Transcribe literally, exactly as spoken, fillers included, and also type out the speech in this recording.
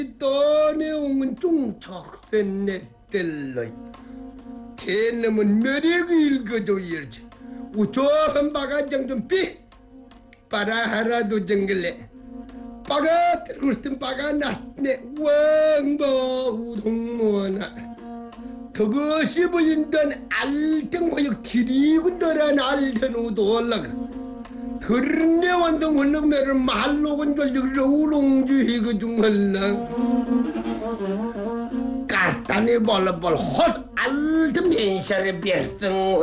떠내 옹은 종척센네 뗄러 개놈은 멸액이 읽어줘 이르지 우초한 바가장 좀삐 빠라하라도 정글래 빠가 들었던 빠가 났네 왕보 우동무나 그것이 보인던 알등호역 기리군더란 알던 우도 올라가 그런데 완동 흘렁내를 말로건 졸적으로 우롱주히 그중 흘렁 까따니 벌벌 헛 알던 맨샤를 별성